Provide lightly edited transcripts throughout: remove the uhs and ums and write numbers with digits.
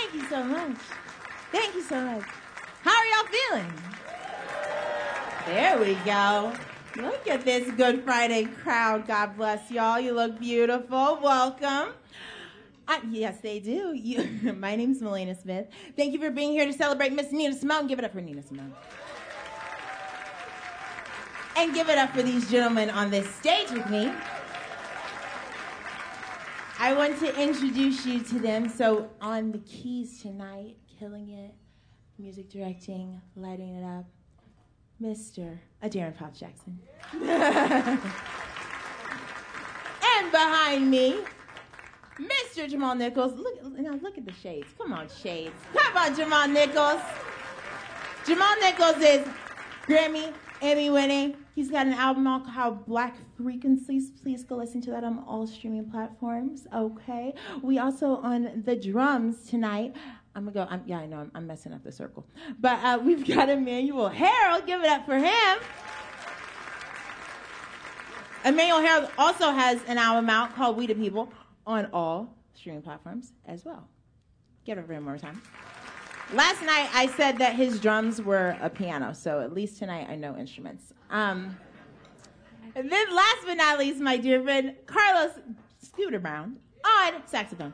Thank you so much. Thank you so much. How are y'all feeling? There we go. Look at this Good Friday crowd. God bless y'all. You look beautiful. Welcome. Yes, they do. My name's Melina Smith. Thank you for being here to celebrate Miss Nina Simone. Give it up for Nina Simone. And give it up for these gentlemen on this stage with me. I want to introduce you to them. So on the keys tonight, killing it, music directing, lighting it up, Mr. Darren Pops Jackson. And behind me, Mr. Jamal Nichols. Look at the shades. Come on, shades. Come on, Jamal Nichols. Jamal Nichols is Grammy, Emmy winning. He's got an album called Black Frequencies. Please go listen to that on all streaming platforms. Okay. We also on the drums tonight. I know I'm messing up the circle. But we've got Emmanuel Harold. Give it up for him. Emmanuel Harold also has an album out called We the People on all streaming platforms as well. Give it up for him one more time. Last night I said that his drums were a piano, so at least tonight I know instruments. And then last but not least, my dear friend, Carlos Scooter Brown on saxophone.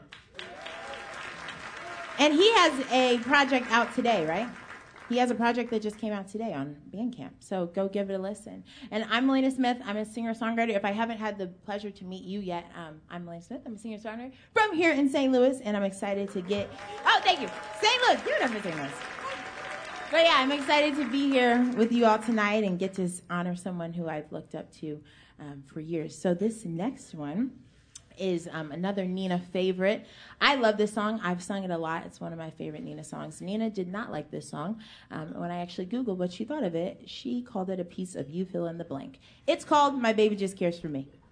And he has a project out today, right? He has a project that just came out today on Bandcamp. So go give it a listen. And I'm Melina Smith. I'm a singer-songwriter. If I haven't had the pleasure to meet you yet, I'm Melina Smith. I'm a singer-songwriter from here in St. Louis, and I'm excited to get... Oh, thank you. St. Louis. Give it up for St. Louis. But yeah, I'm excited to be here with you all tonight and get to honor someone who I've looked up to for years. So this next one is another Nina favorite. I love this song. I've sung it a lot. It's one of my favorite Nina songs. Nina did not like this song. When I actually Googled what she thought of it, she called it a piece of you fill in the blank. It's called My Baby Just Cares for Me.